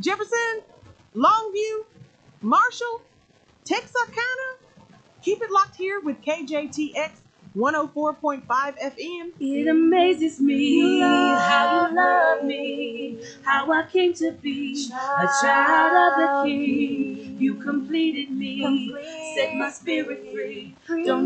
Jefferson, Longview, Marshall, Texarkana. Keep it locked here with KJTX 104.5 FM. It amazes me how you love me, how I came to be a child of the King. You completed me, set my spirit free. Don't